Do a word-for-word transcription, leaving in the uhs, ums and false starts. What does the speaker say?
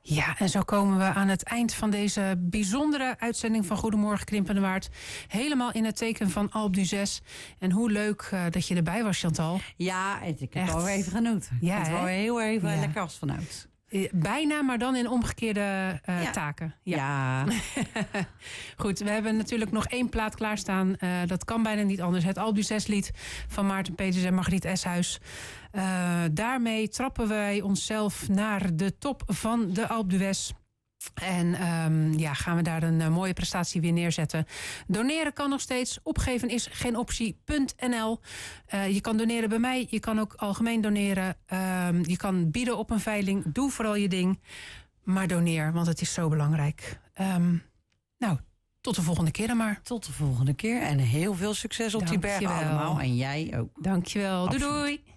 Ja, en zo komen we aan het eind van deze bijzondere uitzending van Goedemorgen Krimpende Waard. Helemaal in het teken van Alpe d'Huez. En hoe leuk uh, dat je erbij was, Chantal. Ja, ik heb het al even genoten. Ja, het was wel heel even ja. lekker als vanuit. Bijna, maar dan in omgekeerde uh, ja. taken. Ja. ja. Goed, we hebben natuurlijk nog één plaat klaarstaan. Uh, dat kan bijna niet anders. Het Alpe d'Huez lied van Maarten Peters en Margriet Eshuis. Uh, daarmee trappen wij onszelf naar de top van de Alpe d'Huez. En um, ja, gaan we daar een uh, mooie prestatie weer neerzetten. Doneren kan nog steeds. Opgeven is geen optie. .nl. Uh, je kan doneren bij mij. Je kan ook algemeen doneren. Uh, je kan bieden op een veiling. Doe vooral je ding. Maar doneer, want het is zo belangrijk. Um, nou, tot de volgende keer dan maar. Tot de volgende keer. En heel veel succes op Dank die bergen allemaal. En jij ook. Dankjewel. Absoluut. Doei doei.